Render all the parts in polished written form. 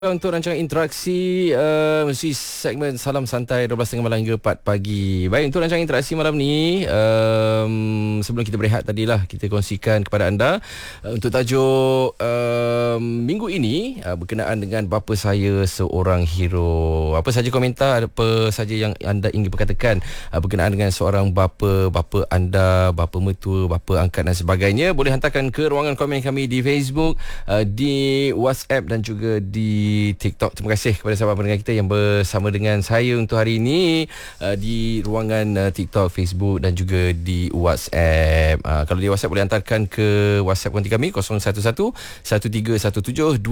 Untuk rancangan interaksi mesti segmen Salam Santai 12.30 malam hingga 4 pagi. Baik, untuk rancangan interaksi malam ni, sebelum kita berehat tadilah kita kongsikan kepada anda untuk tajuk minggu ini berkenaan dengan bapa saya seorang hero. Apa saja komentar, apa saja yang anda ingin berkatakan berkenaan dengan seorang bapa anda, bapa mertua, bapa angkat dan sebagainya, boleh hantarkan ke ruangan komen kami di Facebook, di WhatsApp dan juga di TikTok. Terima kasih kepada sahabat pendengar kita yang bersama dengan saya untuk hari ini di ruangan TikTok, Facebook dan juga di WhatsApp. Kalau di WhatsApp boleh hantarkan ke WhatsApp konti kami 011-1317-2911.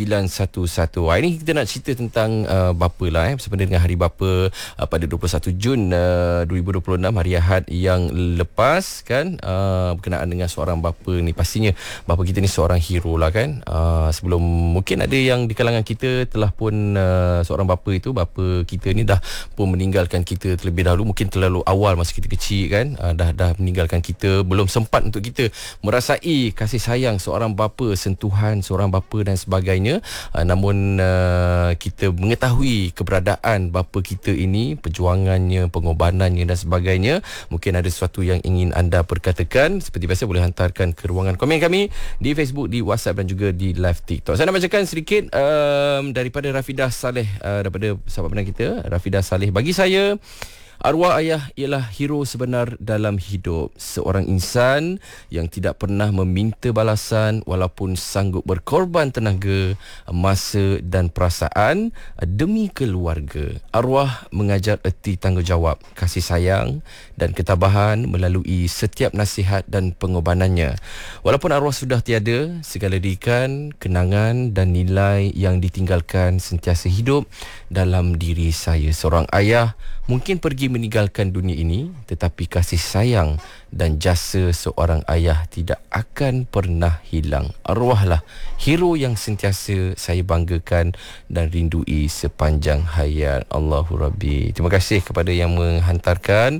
Hari ini kita nak cerita tentang bapa lah, bersama dengan Hari Bapa pada 21 Jun 2026, hari Ahad yang lepas kan. Berkenaan dengan seorang bapa ni, pastinya bapa kita ni seorang hero lah kan. Sebelum mungkin ada yang di kalangan kita telah pun seorang bapa kita ni dah pun meninggalkan kita terlebih dahulu, mungkin terlalu awal masa kita kecil kan. Dah meninggalkan kita, belum sempat untuk kita merasai kasih sayang seorang bapa, sentuhan seorang bapa dan sebagainya. Namun kita mengetahui keberadaan bapa kita ini, perjuangannya, pengorbanannya dan sebagainya. Mungkin ada sesuatu yang ingin anda perkatakan, seperti biasa boleh hantarkan ke ruangan komen kami di Facebook, di WhatsApp dan juga di live TikTok. Saya nak bacakan sedikit daripada Rafidah Saleh, daripada sahabat pendengar kita Rafidah Saleh. Bagi saya, arwah ayah ialah hero sebenar dalam hidup. Seorang insan yang tidak pernah meminta balasan walaupun sanggup berkorban tenaga, masa dan perasaan demi keluarga. Arwah mengajar erti tanggungjawab, kasih sayang dan ketabahan melalui setiap nasihat dan pengorbanannya. Walaupun arwah sudah tiada, segala didikan, kenangan dan nilai yang ditinggalkan sentiasa hidup dalam diri saya. Seorang ayah mungkin pergi meninggalkan dunia ini, tetapi kasih sayang dan jasa seorang ayah tidak akan pernah hilang. Arwahlah hero yang sentiasa saya banggakan dan rindui sepanjang hayat. Allahu Rabbi. Terima kasih kepada yang menghantarkan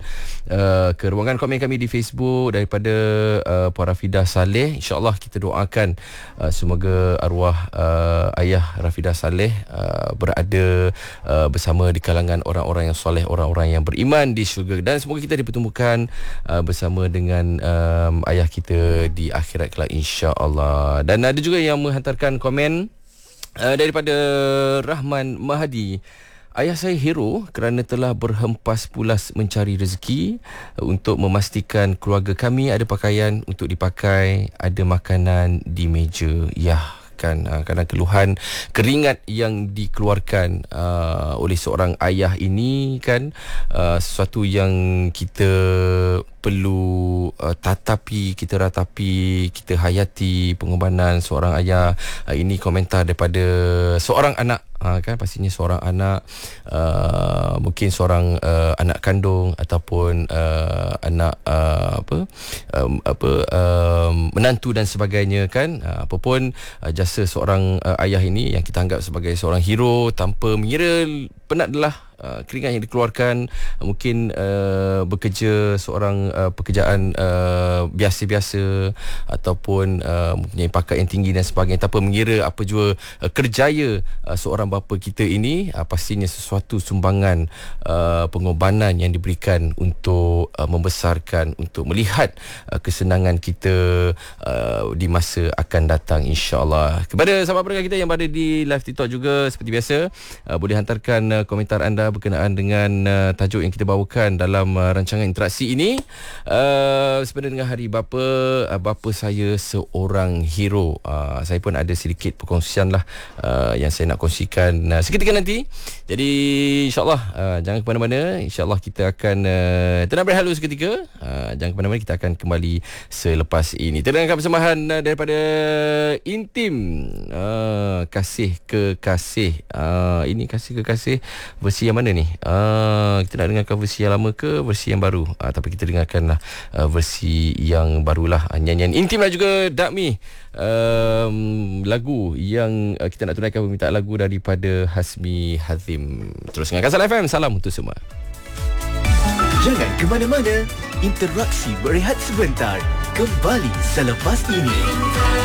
ke ruangan komen kami di Facebook daripada Puan Rafidah Saleh. InsyaAllah kita doakan semoga arwah ayah Rafidah Saleh berada bersama di kalangan orang-orang yang soleh, orang-orang yang beriman di syurga, dan semoga kita dipertemukan bersama dengan ayah kita di akhirat kelak, insya-Allah. Dan ada juga yang menghantarkan komen daripada Rahman Mahdi. Ayah saya hero kerana telah berhempas pulas mencari rezeki untuk memastikan keluarga kami ada pakaian untuk dipakai, ada makanan di meja. Ya kan, kerana keluhan keringat yang dikeluarkan oleh seorang ayah ini kan, sesuatu yang kita perlu kita ratapi, kita hayati pengorbanan seorang ayah. Ini komentar daripada seorang anak, kan pastinya seorang anak, mungkin seorang anak kandung ataupun anak menantu dan sebagainya kan. Apapun jasa seorang ayah ini yang kita anggap sebagai seorang hero, tanpa mengira penat adalah keringat yang dikeluarkan, mungkin bekerja seorang pekerjaan biasa-biasa ataupun mempunyai pangkat yang tinggi dan sebagainya, tanpa mengira apa jua kerjaya seorang bapa kita ini, pastinya sesuatu sumbangan pengorbanan yang diberikan untuk membesarkan, untuk melihat kesenangan kita di masa akan datang, insya-Allah. Kepada sahabat pendengar kita yang berada di live TikTok juga, seperti biasa boleh hantarkan komentar anda berkenaan dengan tajuk yang kita bawakan dalam rancangan interaksi ini, sebenarnya dengan Hari Bapa. Bapa saya seorang hero. Saya pun ada sedikit perkongsian lah yang saya nak kongsikan seketika nanti. Jadi insyaAllah jangan ke mana-mana. InsyaAllah kita akan tenang berhalu seketika. Jangan ke mana-mana, kita akan kembali selepas ini. Terdengarkan persembahan daripada Intim, Kasih ke Kasih. Ini Kasih ke Kasih versi yang mana ni? Kita nak dengarkan versi yang lama ke versi yang baru? Tapi kita dengarkanlah versi yang barulah. Nyanyian Intim dan juga Dakmi, lagu yang kita nak tunaikan permintaan lagu daripada Hasmi Hazim. Terus dengarkan Salam FM. Salam untuk semua. Jangan ke mana-mana. Interaksi berehat sebentar. Kembali selepas ini.